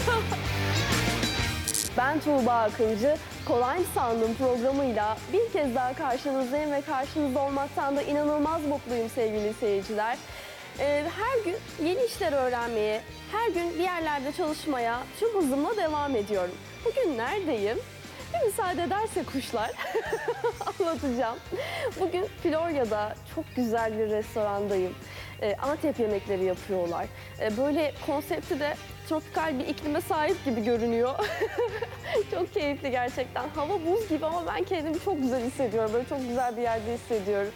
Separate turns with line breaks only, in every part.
Ben Tuğba Akıncı, Kolay mı Sandın programıyla bir kez daha karşınızdayım ve karşınızda olmaktan da inanılmaz mutluyum sevgili seyirciler. Her gün yeni işler öğrenmeye, her gün bir yerlerde çalışmaya tüm hızımla devam ediyorum. Bugün neredeyim? Bir müsaade ederse kuşlar anlatacağım. Bugün Florya'da çok güzel bir restorandayım. Antep yemekleri yapıyorlar. Böyle konsepti de tropikal bir iklime sahip gibi görünüyor. Çok keyifli gerçekten. Hava buz gibi ama ben kendimi çok güzel hissediyorum. Böyle çok güzel bir yerde hissediyorum.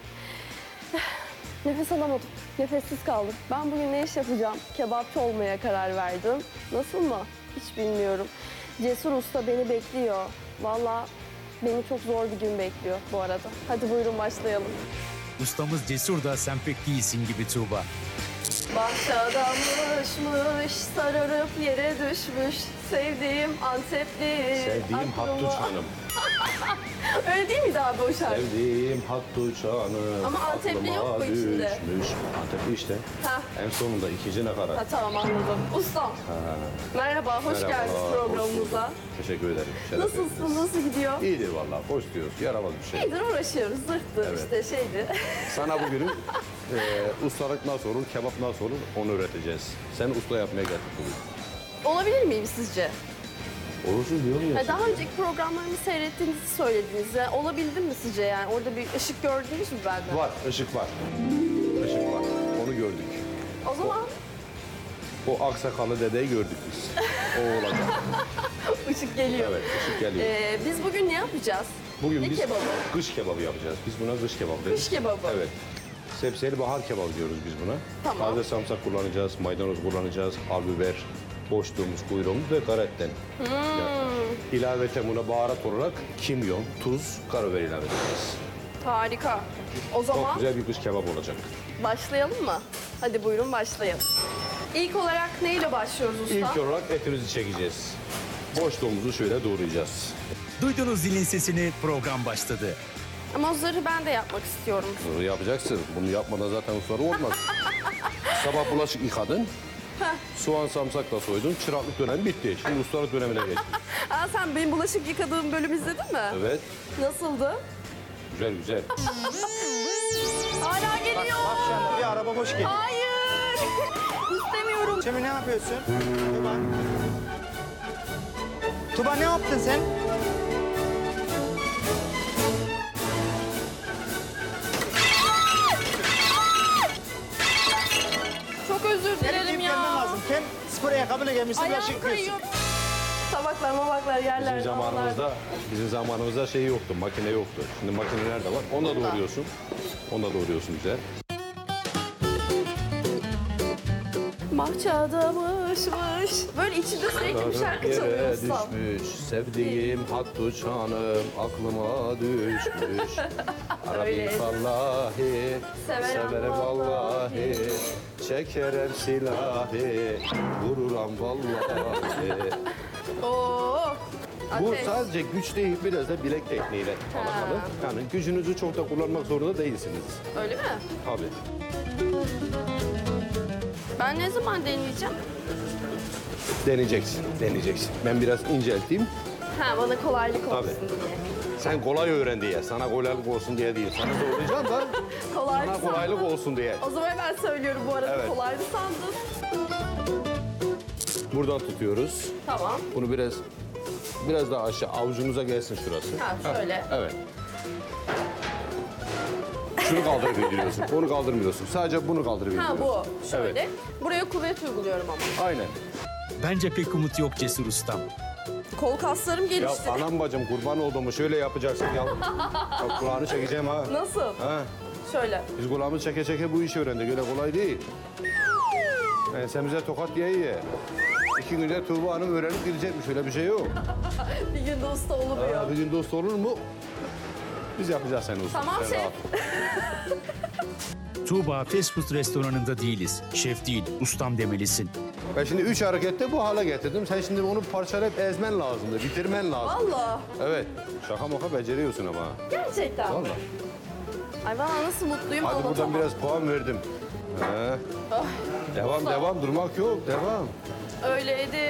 Nefes alamadım. Nefessiz kaldım. Ben bugün ne iş yapacağım? Kebapçı olmaya karar verdim. Nasıl mı? Hiç bilmiyorum. Cesur Usta beni bekliyor. Vallahi beni çok zor bir gün bekliyor bu arada. Hadi buyurun başlayalım.
Ustamız cesur da sen pek değilsin gibi Tuğba.
Bahçadamışmış, sararıp yere düşmüş. Sevdiğim Antepli.
Sevdiğim Hattuç Hanım.
Öyle değil miydi abi o şarkı?
Sevdiğim Hattuç Hanım.
Ama Antepli yok mu
aklıma
içinde?
düşmüş. Antepli işte.
Ha.
En sonunda ikinci nakarat.
Ha, tamam anladım. Ustam. Merhaba, hoş
Merhaba,
geldiniz
hoş
programımıza.
bulduk. Teşekkür ederim. Şeref
Nasılsın,
verdiniz.
nasıl gidiyor?
İyidir vallahi. Boş diyoruz. Yaramaz bir şey.
İyidir, uğraşıyoruz. Zırhtı
Evet.
işte şeydi.
Sana bugünün ustalık nasıl olur, kebap nasıl olur onu öğreteceğiz. Seni usta yapmaya geldik bugün.
Olabilir miyim sizce?
Olursun diyorum ya.
Daha önceki programlarımı seyrettiğinizi söylediniz. Yani olabildim mi sizce yani? Orada bir ışık gördünüz mü benden?
Var, ışık var. Işık var. Onu gördük.
O zaman
O aksakallı dedeyi gördük biz. O olacak.
ışık geliyor.
Evet, ışık geliyor.
Biz bugün ne yapacağız?
Bugün
ne
biz
kebabı?
kış kebabı yapacağız. Biz buna kış kebabı deriz.
Kış kebabı.
Evet. Sebzeli bahar kebabı diyoruz biz buna.
Tamam.
Taze samsak kullanacağız, maydanoz kullanacağız, al biber, boşluğumuz, kuyruğumuz ve karaetten. İlaveten buna baharat olarak kimyon, tuz, karabiber ilave edeceğiz.
Harika. O zaman
Çok güzel bir kış kebabı olacak.
başlayalım mı? Hadi buyurun başlayalım. İlk olarak neyle başlıyoruz usta?
İlk olarak etimizi çekeceğiz. Boşluğumuzu şöyle doğrayacağız.
Duydunuz zilin sesini, program başladı.
Ama o zırhı ben de yapmak istiyorum.
Bunu yapacaksın. Bunu yapmadan zaten ustalık olmaz. Sabah bulaşık yıkadın. Soğan samsakla soydun. Çıraklık dönemi bitti. Şimdi ustalık dönemine geçtik.
Aa, sen benim bulaşık yıkadığım bölümü izledin mi?
Evet.
Nasıldı?
Güzel güzel.
Hala geliyor.
Bak şu anda bir araba boş geliyor.
Hayır. İstemiyorum.
Şimdi ne yapıyorsun? Tuba. Tuba ne yaptın sen?
Çok özür dilerim
Gelmen
ya.
lazım. Sen spor ayakkabıyla gelmişsin.
Ayağım
bulaşık yıkıyorsun.
kayıyor. Tabaklar mabaklar yerler.
Bizim zamanımızda şey yoktu, makine yoktu. Şimdi makineler de var. Onu da doğruyorsun. Onu da doğruyorsun güzel.
Bahçadamışmış. Böyle içinde sürekli bir şarkı çalıyor
Yere
ustam.
düşmüş, sevdiğim Hattuç Hanım aklıma düşmüş.
Öyle.
Arabim vallahi,
Severim
severim vallahi. Çekerem silahı, vururam vallahi.
Oo.
Bu
Ateş.
sadece güç değil, biraz da bilek tekniğiyle alakalı. Yani gücünüzü çok da kullanmak zorunda değilsiniz.
Öyle mi?
Tabii.
Ben ne zaman deneyeceğim?
Deneyeceksin, deneyeceksin. Ben biraz incelteyim.
Ha, bana kolaylık olsun
Tabii.
diye.
Sen kolay öğren diye, sana kolaylık olsun diye değil. Sana zorlayacağım da
Kolaylık
sana kolaylık
sandım.
olsun diye.
O zaman ben söylüyorum bu arada
Evet.
kolaydı sandım.
Buradan tutuyoruz.
Tamam.
Bunu biraz daha aşağı, avucunuza gelsin şurası.
Ha, şöyle.
Evet. Şunu kaldırıp indiriyorsun, onu kaldırmıyorsun. Sadece bunu kaldırıp
Ha
indiriyorsun.
bu. Şöyle. Buraya kuvvet uyguluyorum ama.
Aynen.
Bence pek umut yok cesur ustam.
Kol kaslarım
Ya
gelişti.
anam bacım kurban olduğumu şöyle yapacaksın ya. Ya kulağını çekeceğim ha.
Nasıl?
Ha.
Şöyle.
Biz kulağımızı çeke çeke bu işi öğrendik. Öyle kolay değil. Ensemize tokat diye ye. 2 günde Tuğba Hanım öğrenip gidecekmiş. Öyle bir şey yok.
Bir günde usta olmuyor.
Ha, bir gün dost olur mu? Biz yapacağız seni usta.
Tamam
Sen
şef.
rahat.
Tuğba fast food restoranında değiliz. Şef değil, ustam demelisin.
Ben şimdi 3 harekette bu hale getirdim. Sen şimdi onu parçalayıp ezmen lazımdı. Bitirmen lazım.
Allah.
Evet. Şaka maka beceriyorsun ama.
Gerçekten.
Vallahi.
Ay ben nasıl mutluyum
Hadi buradan
anlatamam.
biraz puan verdim. He.
Ah,
Devam,
usta.
devam. Durmak yok. Devam.
Öyleydi.